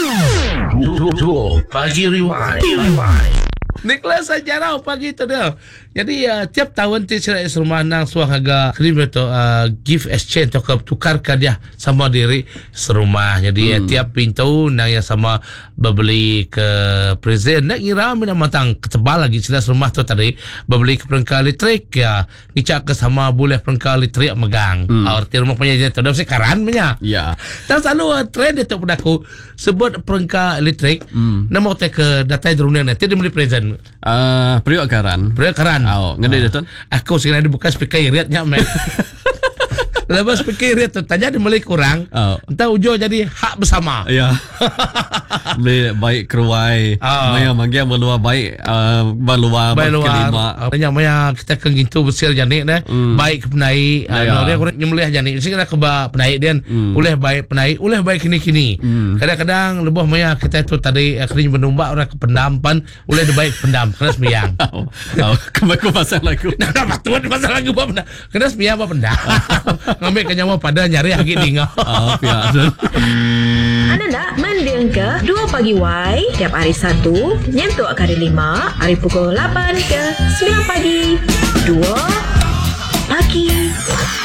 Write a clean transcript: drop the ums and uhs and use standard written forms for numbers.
Pagi Rewind. Nicholas Sajarau pagi tu dia. Jadi tiap tahun tiap rumah nang suang agak krim tu gift exchange atau tukarkan dia sama diri serumah. Jadi tiap pintu nang yang sama berbeli ke present nak kira mina matang ketebal lagi jelas rumah tu tadi berbeli ke perangkat elektrik ya ngicak ke sama boleh perangkat elektrik megang. Arti rumah punya tu dah sekaran punya. Ya. Dan selalu trend itu pada aku sebut perangkat elektrik nama kita ke data drone nanti dia beli present. Periuk karan. Oh, ngede tu. Aku sekarang buka speaker iritnya men. Lepas speaker irit tu tanya dia mulai kurang. Entah ujung jadi hak bersama. Ya. Boleh baik keruai. Maya manggil meluar baik meluar kelima. Tanya maya kita ke gitu besar janik dah. Baik penai. Dia kurang nyembelih janik. Sekarang ke penai dia. Uleh baik penai, uleh baik kini-kini. Kadang-kadang lebih maya kita tu tadi akhirnya menumbak orang ke pendampan, uleh dia baik pendam kena sembiang. Kemaku pasang lagu. Nah, betul pasang lagu apa pendam. Kena sembiang apa pendam. Ngambil kenyawa pada nyari lagi tinggal. Anda nak mendengar ke 2 Pagi Y tiap hari Sabtu nyentuh hari 5 hari pukul 8 ke 9 pagi 2 Pagi